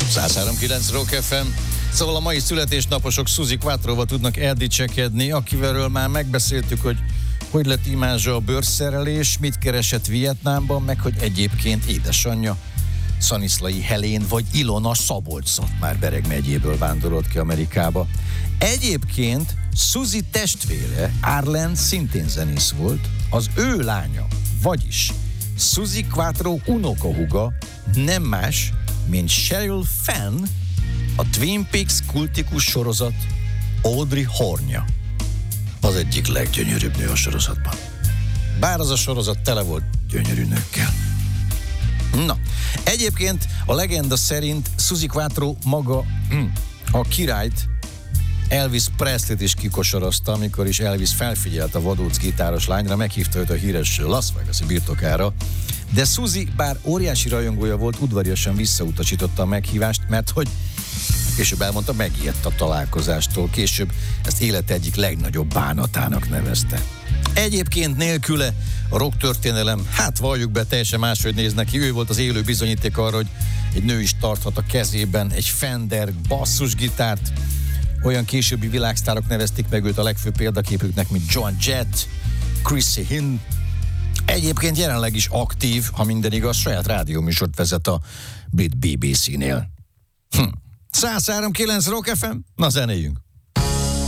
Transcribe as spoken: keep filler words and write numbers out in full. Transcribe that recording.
száz három kilenc Rock ef em. Szóval a mai születésnaposok Suzi Quattroval tudnak eldicsekedni, akivel már megbeszéltük, hogy hogy lett imázsa a bőrszerelés, mit keresett Vietnámban, meg hogy egyébként édesanyja Szaniszlai Helén vagy Ilona Szabolcs-Szatmár-Bereg megyéből vándorolt ki Amerikába. Egyébként Suzi testvére, Arlen szintén zenész volt, az ő lánya, vagyis Suzi Quattro unokahuga nem más, mint Sheryl Fenn, a Twin Peaks kultikus sorozat Audrey Horne-ja. Az egyik leggyönyörűbb nő a sorozatban. Bár az a sorozat tele volt gyönyörű nőkkel. Na, egyébként a legenda szerint Suzi Quattro maga a királyt, Elvis Presley-t is kikosarazta, amikor is Elvis felfigyelt a vadóc gitáros lányra, meghívta őt a híres Las Vegas-i birtokára, de Suzi, bár óriási rajongója volt, udvariasan visszautasította a meghívást, mert hogy később elmondta, megijedt a találkozástól, később ezt élete egyik legnagyobb bánatának nevezte. Egyébként nélküle a rock történelem, hát valljuk be, teljesen máshogy néz neki. Ő volt az élő bizonyíték arra, hogy egy nő is tarthat a kezében egy Fender basszusgitárt. Olyan későbbi világsztárok nevezték meg őt a legfőbb példaképüknek, mint Joan Jett, Chrissy Hynde. Egyébként jelenleg is aktív, ha minden igaz, saját rádióműsort vezet a brit bé bé cé-nél. Hm. száz három kilenc Rock ef em, na zenéljünk!